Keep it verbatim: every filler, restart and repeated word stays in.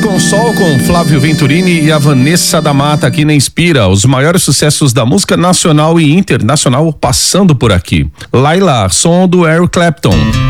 com Sol, com Flávio Venturini e a Vanessa da Mata aqui na Inspira. Os maiores sucessos da música nacional e internacional passando por aqui. Laila, som do Eric Clapton.